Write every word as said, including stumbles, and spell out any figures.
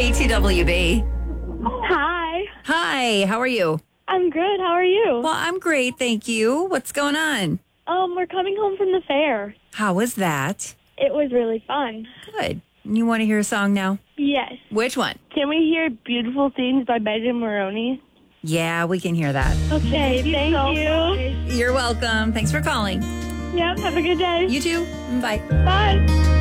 K T W B. Hi. Hi, how are you? I'm good. How are you? Well, I'm great, thank you. What's going on? Um, we're coming home from the fair. How was that? It was really fun. Good. You want to hear a song now? Yes. Which one? Can we hear Beautiful Things by Megan Maroney? Yeah, we can hear that. Okay, thank you. You're welcome. Thanks for calling. Yep, have a good day. You too. Bye. Bye.